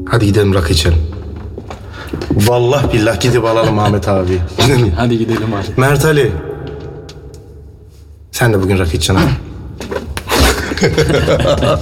Hadi gidelim rakı içelim. Vallahi billah gidip alalım Ahmet abi. Hadi gidelim abi. Mert Ali. Sen de bugün rakı içeceksin ha.